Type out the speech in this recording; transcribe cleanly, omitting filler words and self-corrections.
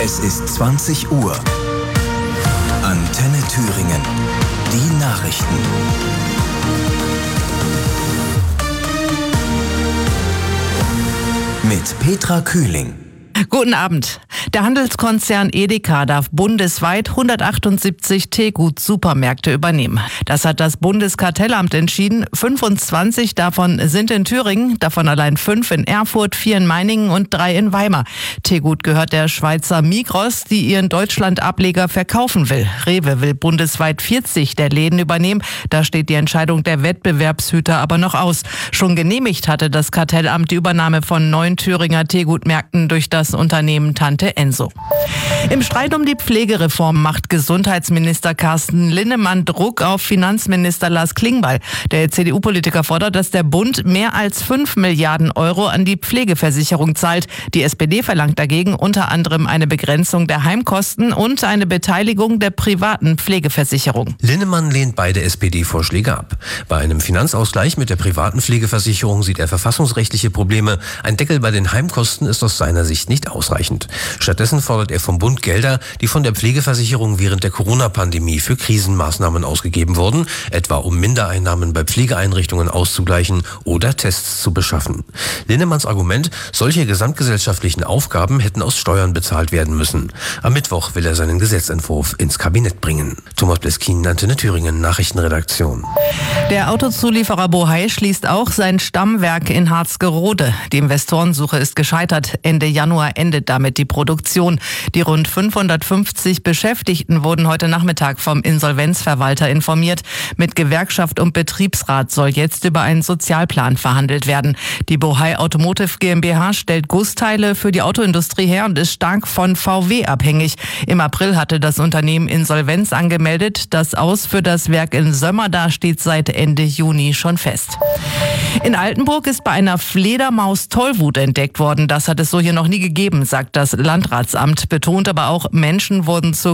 Es ist 20 Uhr. Antenne Thüringen. Die Nachrichten. Mit Petra Kühling. Guten Abend. Der Handelskonzern Edeka darf bundesweit 178 Teegut-Supermärkte übernehmen. Das hat das Bundeskartellamt entschieden. 25 davon sind in Thüringen, davon allein 5 in Erfurt, 4 in Meiningen und 3 in Weimar. Teegut gehört der Schweizer Migros, die ihren Deutschland-Ableger verkaufen will. Rewe will bundesweit 40 der Läden übernehmen. Da steht die Entscheidung der Wettbewerbshüter aber noch aus. Schon genehmigt hatte das Kartellamt die Übernahme von 9 Thüringer Teegutmärkten durch das Unternehmen Tante Enso. Im Streit um die Pflegereform macht Gesundheitsminister Carsten Linnemann Druck auf Finanzminister Lars Klingbeil. Der CDU-Politiker fordert, dass der Bund mehr als 5 Milliarden Euro an die Pflegeversicherung zahlt. Die SPD verlangt dagegen unter anderem eine Begrenzung der Heimkosten und eine Beteiligung der privaten Pflegeversicherung. Linnemann lehnt beide SPD-Vorschläge ab. Bei einem Finanzausgleich mit der privaten Pflegeversicherung sieht er verfassungsrechtliche Probleme. Ein Deckel bei den Heimkosten ist aus seiner Sicht nicht ausreichend. Stattdessen fordert er vom Bund Gelder, die von der Pflegeversicherung während der Corona-Pandemie für Krisenmaßnahmen ausgegeben wurden, etwa um Mindereinnahmen bei Pflegeeinrichtungen auszugleichen oder Tests zu beschaffen. Linnemanns Argument, solche gesamtgesellschaftlichen Aufgaben hätten aus Steuern bezahlt werden müssen. Am Mittwoch will er seinen Gesetzentwurf ins Kabinett bringen. Thomas Bleskin, Antenne Thüringen, Nachrichtenredaktion. Der Autozulieferer Bohai schließt auch sein Stammwerk in Harzgerode. Die Investorensuche ist gescheitert. Ende Januar endet damit die Produktion. Die rund 550 Beschäftigten wurden heute Nachmittag vom Insolvenzverwalter informiert. Mit Gewerkschaft und Betriebsrat soll jetzt über einen Sozialplan verhandelt werden. Die Bohai Automotive GmbH stellt Gussteile für die Autoindustrie her und ist stark von VW abhängig. Im April hatte das Unternehmen Insolvenz angemeldet. Das Aus für das Werk in Sömmerda steht seit Ende Juni schon fest. In Altenburg ist bei einer Fledermaus Tollwut entdeckt worden. Das hat es so hier noch nie gegeben, sagt das Landratsamt, betont aber auch, Menschen wurden zur